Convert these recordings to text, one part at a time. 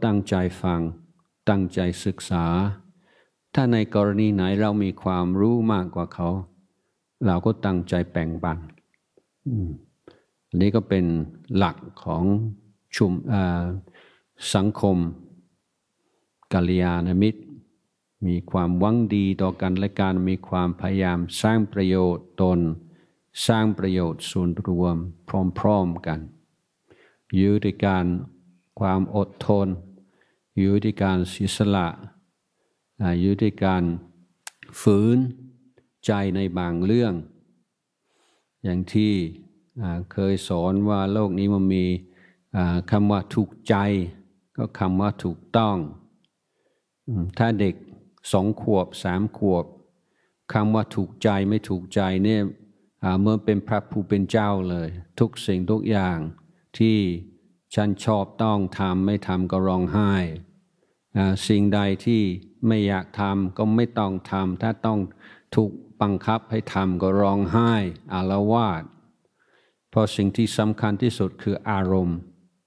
ตั้งใจฟังตั้งใจศึกษาถ้าในกรณีไหนเรามีความรู้มากกว่าเขาเราก็ตั้งใจแบ่งปันอันนี้ก็เป็นหลักของสังคมกัลยาณมิตรมีความหวังดีต่อกันและกันมีความพยายามสร้างประโยชน์ตนสร้างประโยชน์ส่วนรวมพร้อมๆกันอยู่ด้วยการความอดทนอยู่ด้วยการเสียสละอยู่ด้วยการฝืนใจในบางเรื่องอย่างที่เคยสอนว่าโลกนี้มันมีคำว่าถูกใจก็คำว่าถูกต้องถ้าเด็ก2 ขวบ3 ขวบคำว่าถูกใจไม่ถูกใจเนี่ยเมื่อเป็นพระผู้เป็นเจ้าเลยทุกสิ่งทุกอย่างที่ฉันชอบต้องทำไม่ทำก็ร้องไห้สิ่งใดที่ไม่อยากทำก็ไม่ต้องทำถ้าต้องถูกบังคับให้ทำก็ร้องไห้อาละวาดเพราะสิ่งที่สำคัญที่สุดคืออารมณ์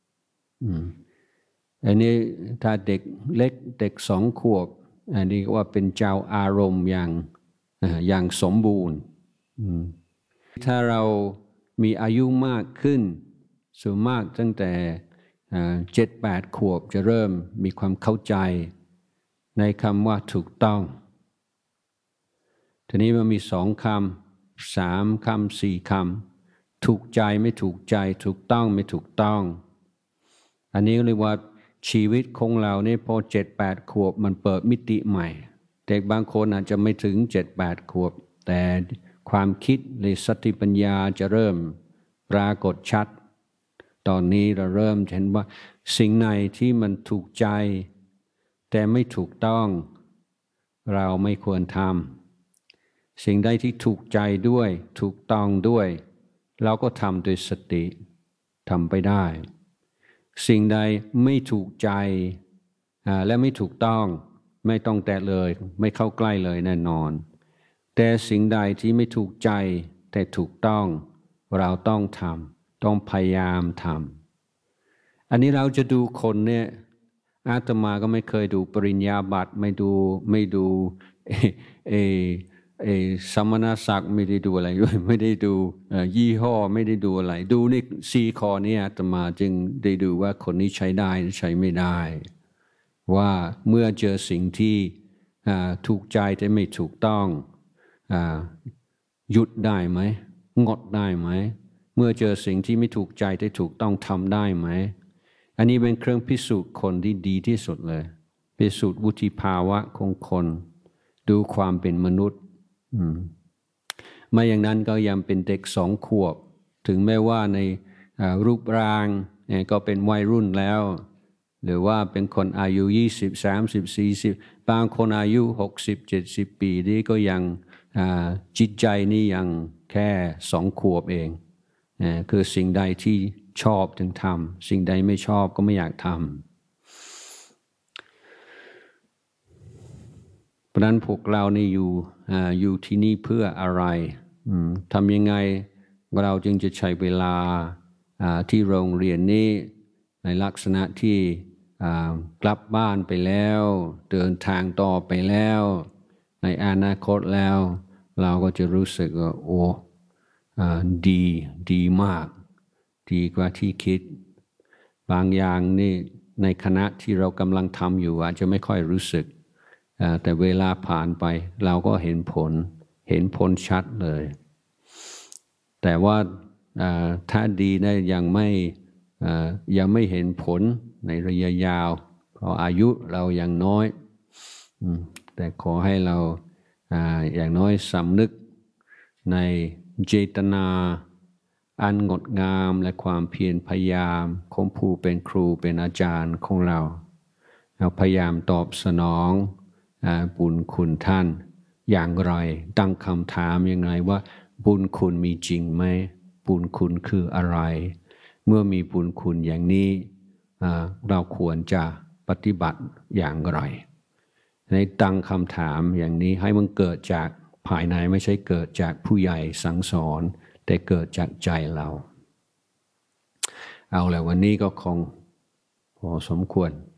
อันนี้ถ้าเด็กเล็กเด็ก2 ขวบอันนี้ว่าเป็นเจ้าอารมณ์อย่างสมบูรณ์ถ้าเรามีอายุมากขึ้นส่วนมากตั้งแต่7-8 ขวบจะเริ่มมีความเข้าใจในคำว่าถูกต้องทีนี้มันมี2 คำ3 คำ4 คำถูกใจไม่ถูกใจถูกต้องไม่ถูกต้องอันนี้เรียกว่าชีวิตของเราเนี่ยพอ7-8 ขวบมันเปิดมิติใหม่เด็กบางคนอาจจะไม่ถึง7-8 ขวบแต่ความคิดหรือสติปัญญาจะเริ่มปรากฏชัดตอนนี้เราเริ่มเห็นว่าสิ่งไหนที่มันถูกใจแต่ไม่ถูกต้องเราไม่ควรทำสิ่งใดที่ถูกใจด้วยถูกต้องด้วยเราก็ทำด้วยสติทำไปได้สิ่งใดไม่ถูกใจและไม่ถูกต้องไม่ต้องแตะเลยไม่เข้าใกล้เลยแน่นอนแต่สิ่งใดที่ไม่ถูกใจแต่ถูกต้องเราต้องทำต้องพยายามทำอันนี้เราจะดูคนเนี่ยอาตมาก็ไม่เคยดูปริญญาบัตรไม่ดูสมณศักดิ์ไม่ได้ดูอะไรด้วยไม่ได้ดูยี่ห้อไม่ได้ดูอะไรดูนี่4 ข้อนี้อาตมาจึงได้ดูว่าคนนี้ใช้ได้หรือใช้ไม่ได้ว่าเมื่อเจอสิ่งที่ถูกใจแต่ไม่ถูกต้องหยุดได้ไหมงดได้ไหมเมื่อเจอสิ่งที่ไม่ถูกใจแต่ถูกต้องทำได้ไหมอันนี้เป็นเครื่องพิสูจน์คนที่ดีที่สุดเลยพิสูจน์วุฒิภาวะของคนดูความเป็นมนุษย์ไม่อย่างนั้นก็ยังเป็นเด็ก2 ขวบถึงแม้ว่าในรูปร่างก็เป็นวัยรุ่นแล้วหรือว่าเป็นคนอายุ20 30 40บางคนอายุ60 70 ปีนี่ก็ยังจิตใจนี่ยังแค่2 ขวบเองคือสิ่งใดที่ชอบถึงทำสิ่งใดไม่ชอบก็ไม่อยากทำเพราะนั้นพวกเรานี่อยู่ที่นี่เพื่ออะไรทำยังไงเราจึงจะใช้เวลาที่โรงเรียนนี้ในลักษณะที่กลับบ้านไปแล้วเดินทางต่อไปแล้วในอนาคตแล้วเราก็จะรู้สึกว่าโอ้ดีมากดีกว่าที่คิดบางอย่างนี่ในคณะที่เรากำลังทำอยู่อาจจะไม่ค่อยรู้สึกแต่เวลาผ่านไปเราก็เห็นผลชัดเลยแต่ว่าถ้าดีได้ยังไม่เห็นผลในระยะยาวเพราะอายุเรายังน้อยแต่ขอให้เราอย่างน้อยสำนึกในเจตนาอันงดงามและความเพียรพยายามของผู้เป็นครูเป็นอาจารย์ของเราพยายามตอบสนองบุญคุณท่านอย่างไรตั้งคำถามยังไงว่าบุญคุณมีจริงไหมบุญคุณคืออะไรเมื่อมีบุญคุณอย่างนี้เราควรจะปฏิบัติอย่างไรในตั้งคำถามอย่างนี้ให้มันเกิดจากภายในไม่ใช่เกิดจากผู้ใหญ่สั่งสอนแต่เกิดจากใจเราเอาแหละวันนี้ก็คงพอสมควร